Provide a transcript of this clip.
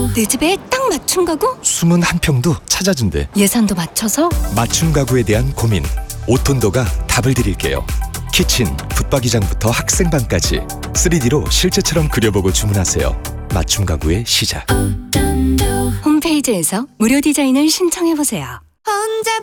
내 집에 딱 맞춤 가구? 숨은 한 평도 찾아준대. 예산도 맞춰서? 맞춤 가구에 대한 고민, 오톤도가 답을 드릴게요. 키친, 붙박이장부터 학생방까지 3D로 실제처럼 그려보고 주문하세요. 맞춤 가구의 시작. 홈페이지에서 무료 디자인을 신청해보세요.